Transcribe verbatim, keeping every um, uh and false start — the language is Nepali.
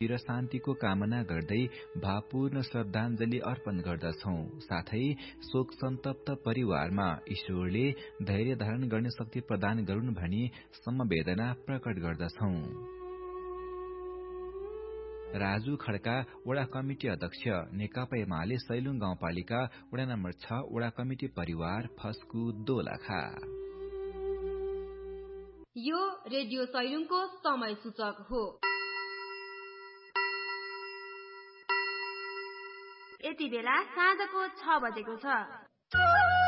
र शान्तिको कामना गर्दै भावपूर्ण श्रद्धाञ्जली अर्पण गर्दछौं। साथै शोक सन्तप्त परिवारमा ईश्वरले धैर्य धारण गर्ने शक्ति प्रदान गरून् भनी समवेदना प्रकट गर्दछौं। राजु खड्का वडा कमिटी अध्यक्ष नेकपा एमाले सैलुङ गाउँपालिका वडा नम्बर छ वडा कमिटी परिवार फस्कु दोलखा। यो रेडियो सैलुङको समय सूचक हो। यति बेला साँझको छ बजेको छ।